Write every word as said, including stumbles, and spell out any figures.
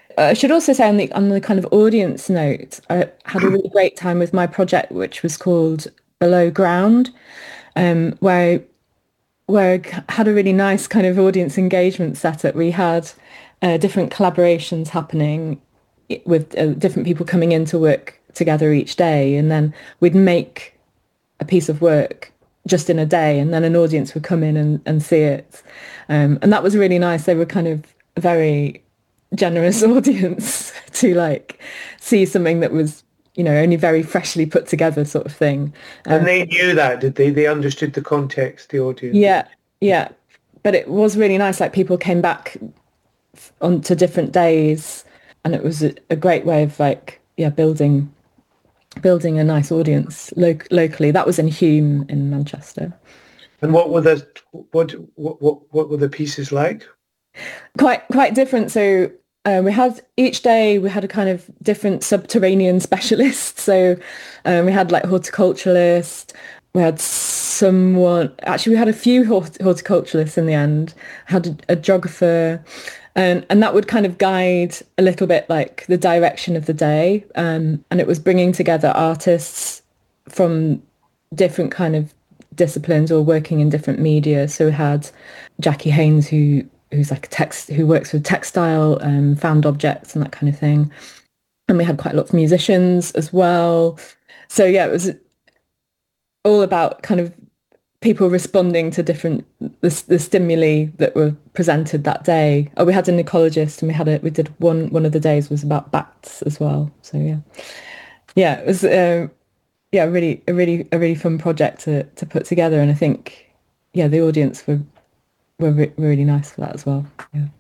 I should also say on the on the kind of audience note, I had a really great time with my project, which was called Below Ground, um, where where I had a really nice kind of audience engagement setup. We had uh, different collaborations happening with uh, different people coming in to work together each day, and then we'd make a piece of work just in a day, and then an audience would come in and, and see it. Um, and that was really nice. They were kind of a very generous audience to like see something that was, you know, only very freshly put together sort of thing. And Um, they knew that, did they? They understood the context, the audience. yeah, yeah. But it was really nice. Like people came back on to different days, and it was a, a great way of like, yeah, building building a nice audience lo- locally. That was in Hume in Manchester. And what were the what what what, what were the pieces like? Quite quite different. So uh, we had each day we had a kind of different subterranean specialist. So um, we had like horticulturalist. We had someone. Actually, we had a few hort- horticulturalists in the end. Had a, a geographer. And, and that would kind of guide a little bit like the direction of the day. Um, and it was bringing together artists from different kind of disciplines or working in different media. So we had Jackie Haynes, who who's like a text who works with textile, um, found objects and that kind of thing. And we had quite a lot of musicians as well. So yeah, it was all about kind of people responding to different the, the stimuli that were presented that day. Oh, we had an ecologist, and we had a we did one one of the days was about bats as well. So yeah, yeah, it was uh, yeah really a really a really fun project to to put together, and I think yeah the audience were were re- really nice for that as well. Yeah.